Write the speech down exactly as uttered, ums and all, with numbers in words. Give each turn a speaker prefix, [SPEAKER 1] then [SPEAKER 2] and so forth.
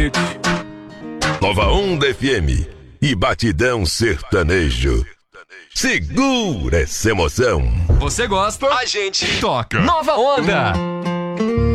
[SPEAKER 1] Nova Onda F M e Batidão Sertanejo. Segura essa emoção.
[SPEAKER 2] Você gosta, a gente toca. Nova Onda.